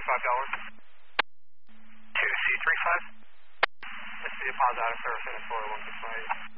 $2C35. 2C35. Let's see a pause out of service in 401 618.